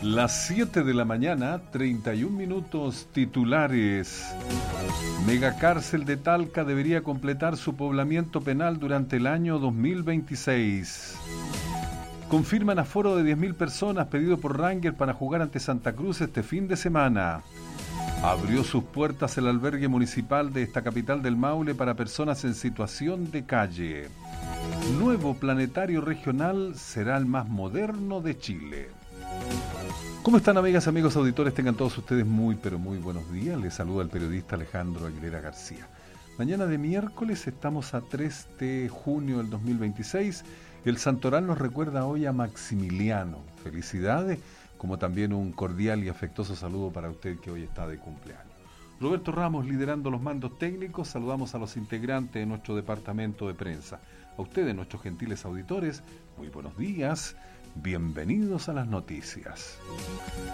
Las 7 de la mañana, 31 minutos, titulares. Megacárcel de Talca debería completar su poblamiento penal durante el año 2026. Confirman aforo de 10.000 personas pedido por Ranger para jugar ante Santa Cruz este fin de semana. Abrió sus puertas el albergue municipal de esta capital del Maule para personas en situación de calle. Nuevo planetario regional será el más moderno de Chile. ¿Cómo están, amigas, amigos, auditores? Tengan todos ustedes muy, pero muy buenos días. Les saluda el periodista Alejandro Aguilera García. Mañana de miércoles, estamos a 3 de junio del 2026. El santoral nos recuerda hoy a Maximiliano. Felicidades, como también un cordial y afectuoso saludo para usted que hoy está de cumpleaños. Roberto Ramos liderando los mandos técnicos. Saludamos a los integrantes de nuestro departamento de prensa. A ustedes, nuestros gentiles auditores, muy buenos días. Bienvenidos a las noticias.